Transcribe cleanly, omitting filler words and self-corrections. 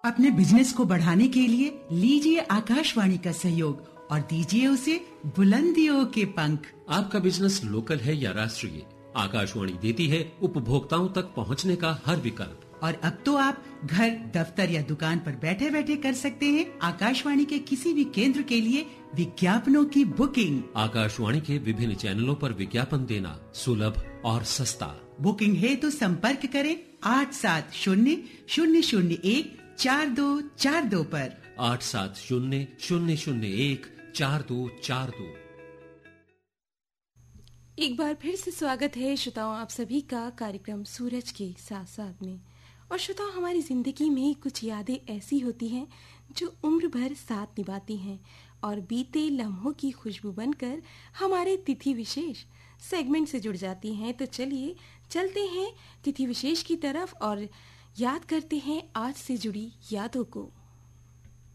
अपने बिजनेस को बढ़ाने के लिए लीजिए आकाशवाणी का सहयोग और दीजिए उसे बुलंदियों के पंख। आपका बिजनेस लोकल है या राष्ट्रीय, आकाशवाणी देती है उपभोक्ताओं तक पहुंचने का हर विकल्प। और अब तो आप घर, दफ्तर या दुकान पर बैठे बैठे कर सकते हैं आकाशवाणी के किसी भी केंद्र के लिए विज्ञापनों की बुकिंग। आकाशवाणी के विभिन्न चैनलों पर विज्ञापन देना सुलभ और सस्ता। बुकिंग है तो संपर्क करें 8700014242 पर। 8700014242। एक बार फिर से स्वागत है श्रोताओं आप सभी का कार्यक्रम सूरज के साथ साथ में। और श्रोताओं, हमारी जिंदगी में कुछ यादें ऐसी होती हैं जो उम्र भर साथ निभाती हैं और बीते लम्हों की खुशबू बनकर हमारे तिथि विशेष सेगमेंट से जुड़ जाती हैं। तो चलिए चलते हैं तिथि विशेष की तरफ और याद करते हैं आज से जुड़ी यादों को।